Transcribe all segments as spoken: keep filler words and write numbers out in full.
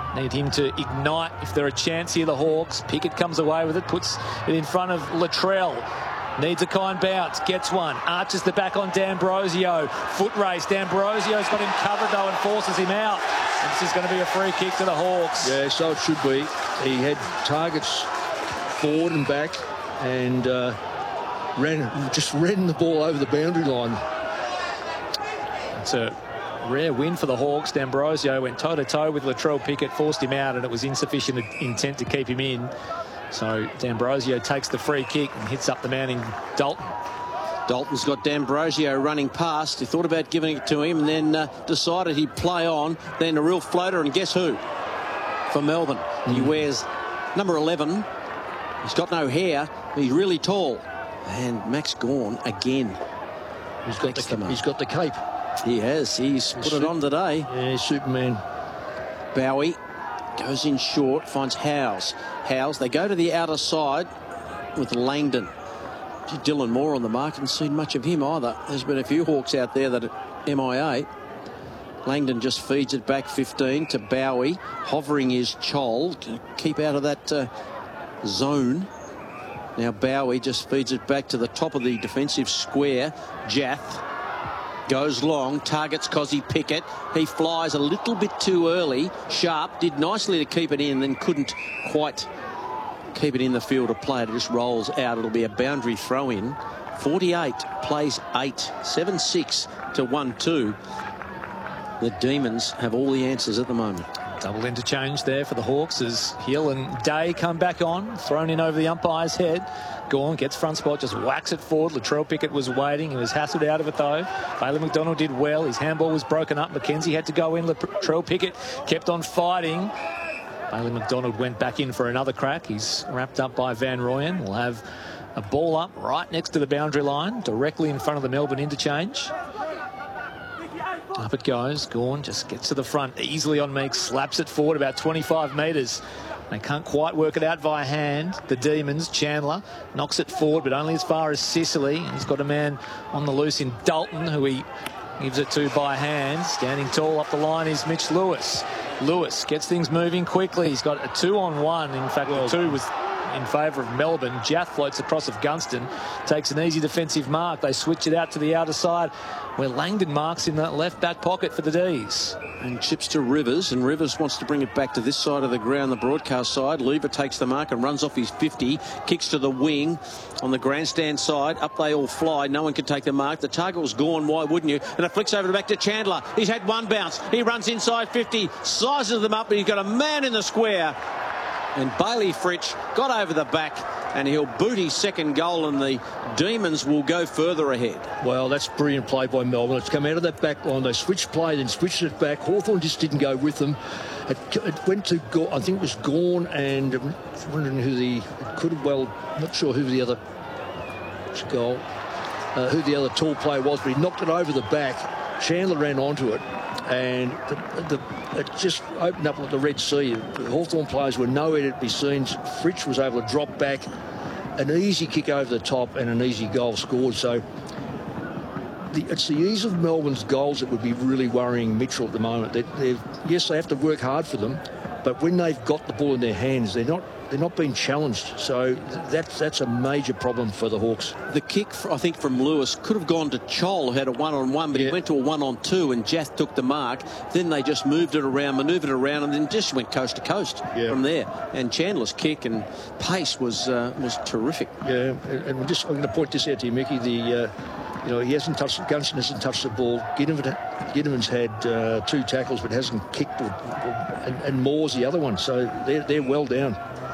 Need him to ignite if they're a chance here, the Hawks. Pickett comes away with it, puts it in front of Latrell. Needs a kind bounce, gets one, arches the back on D'Ambrosio. Foot race, D'Ambrosio's got him covered though and forces him out. And this is going to be a free kick to the Hawks. Yeah, so it should be. He had targets forward and back and uh, ran, just ran the ball over the boundary line. It's a rare win for the Hawks. D'Ambrosio went toe-to-toe with Latrell Pickett, forced him out, and it was insufficient intent to keep him in. So D'Ambrosio takes the free kick and hits up the man in Dalton. Dalton's got D'Ambrosio running past. He thought about giving it to him and then uh, decided he'd play on. Then a real floater, and guess who? For Melbourne. Mm. He wears number eleven. He's got no hair. He's really tall. And Max Gawn again. He's got, the, he's got the cape. He has. He's put it on today. Yeah, Superman. Bowie goes in short, finds Howes. Howes, they go to the outer side with Langdon. Gee, Dylan Moore on the mark, haven't seen much of him either. There's been a few Hawks out there that are M I A. Langdon just feeds it back fifteen to Bowie. Hovering is Chol to keep out of that uh, zone. Now Bowie just feeds it back to the top of the defensive square. Jath goes long, targets Cozzy Pickett. He flies a little bit too early. Sharp did nicely to keep it in, then couldn't quite keep it in the field of play. It just rolls out. It'll be a boundary throw in. forty-eight plays eight. seven six to one two. The Demons have all the answers at the moment. Double interchange there for the Hawks as Hill and Day come back on. Thrown in over the umpire's head. Gawn gets front spot, just whacks it forward. Latrell Pickett was waiting. He was hassled out of it though. Bailey McDonald did well. His handball was broken up. McKenzie had to go in. Latrell Pickett kept on fighting. Bailey McDonald went back in for another crack. He's wrapped up by Van Rooyen. We'll have a ball up right next to the boundary line, directly in front of the Melbourne interchange. Up it goes. Gawn just gets to the front easily on Meeks, slaps it forward about twenty-five metres. They can't quite work it out via hand. The Demons, Chandler, knocks it forward, but only as far as Sicily. And he's got a man on the loose in Dalton, who he gives it to by hand. Standing tall up the line is Mitch Lewis. Lewis gets things moving quickly. He's got a two-on-one. In fact, the two was in favour of Melbourne. Jath floats across of Gunston, takes an easy defensive mark. They switch it out to the outer side, where Langdon marks in the left back pocket for the D's. And chips to Rivers, and Rivers wants to bring it back to this side of the ground, the broadcast side. Lever takes the mark and runs off his fifty, kicks to the wing on the grandstand side. Up they all fly. No one can take the mark. The target was Gawn. Why wouldn't you? And it flicks over back to Chandler. He's had one bounce. He runs inside fifty, sizes them up, but he's got a man in the square. And Bailey Fritsch got over the back, and he'll boot his second goal, and the Demons will go further ahead. Well, that's brilliant play by Melbourne. It's come out of that back line. They switched play, then switched it back. Hawthorn just didn't go with them. It, it went to, I think it was Gawn, and I'm wondering who the, it could have, well, not sure who the other goal, uh, who the other tall player was, but he knocked it over the back. Chandler ran onto it, and the, the, it just opened up like the Red Sea. The Hawthorn players were nowhere to be seen. Fritsch was able to drop back, an easy kick over the top, and an easy goal scored. So the, it's the ease of Melbourne's goals that would be really worrying Mitchell at the moment. They, yes, they have to work hard for them, but when they've got the ball in their hands, they're not they're not being challenged. So that's that's a major problem for the Hawks. The kick, I think, from Lewis could have gone to Chol, who had a one-on-one, but yeah. He went to a one-on-two, and Jath took the mark. Then they just moved it around, manoeuvred it around, and then just went coast to coast yeah. from there. And Chandler's kick and pace was uh, was terrific. Yeah, and we're just I'm going to point this out to you, Mickey. The uh, you know he hasn't touched Gunston hasn't touched the ball. Ginnivan, Ginnivan's had uh, two tackles, but hasn't kicked, or, or, and, and Moore's the other one. So they're they're well down.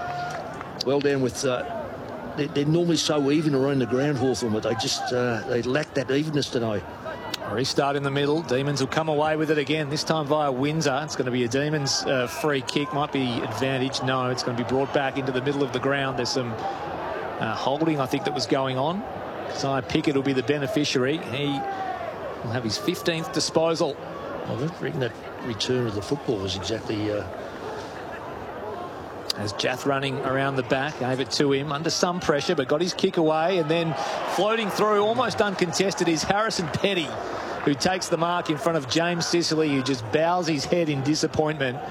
Well down with, uh, they're, they're normally so even around the ground, Hawthorn, but they just, uh, they lack that evenness today. Restart in the middle. Demons will come away with it again, this time via Windsor. It's going to be a Demons uh, free kick. Might be advantage. No, it's going to be brought back into the middle of the ground. There's some uh, holding, I think, that was going on. Kysaiah Pickett will be the beneficiary. He will have his fifteenth disposal. I don't reckon that return of the football was exactly... Uh... As Jath running around the back, gave it to him under some pressure, but got his kick away, and then floating through almost uncontested is Harrison Petty, who takes the mark in front of James Sicily, who just bows his head in disappointment.